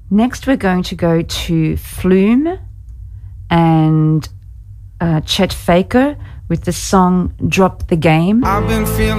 Next, we're going to go to Flume and Chet Faker with the song Drop the Game. I've been feeling